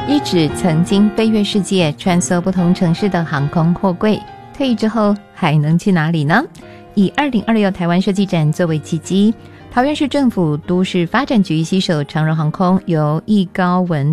一指曾经飞越世界、穿梭不同城市的航空货柜，退役之后还能去哪里呢？以2026台湾设计展作为契机，桃园市政府都市发展局携手长荣航空，由易高文